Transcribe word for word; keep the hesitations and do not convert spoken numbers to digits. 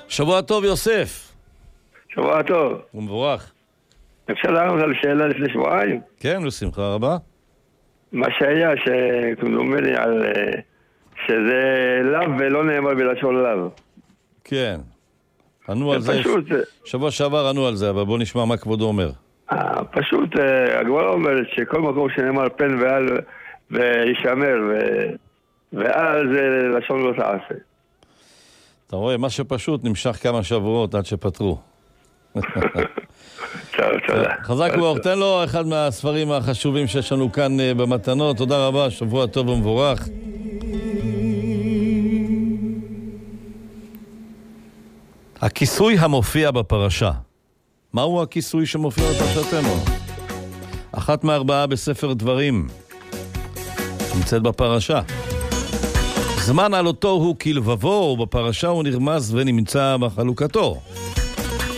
שבוע טוב יוסף. שבוע טוב. ומבורך. אפשר לענות על שאלה לפני שבועיים? כן, בשמחה רבה. מה שהיה, שכמדומני על שזה לאו ולא נאמר בלשון לאו. כן. ענו על זה. פשוט... שבוע שעבר ענו על זה, אבל בוא נשמע מה כבודו אומר. פשוט הגמרא אומרת שכל מקום שנאמר פן ועל וישמר ועל זה לשון לא תעשה. אתה רואה, מה שפשוט נמשך כמה שבועות עד שפטרו. חזק וברוך, תן לו אחד מהספרים החשובים שיש לנו כאן במתנות. תודה רבה, שבוע טוב ומבורך. הכיסוי המופיע בפרשה. מהו הכיסוי שמופיע בפרשתנו? אחת מארבעה בספר דברים. נמצאת בפרשה. זמן על אותו הוא כלבבו, ובפרשה הוא נרמז ונמצא בחלוקתו.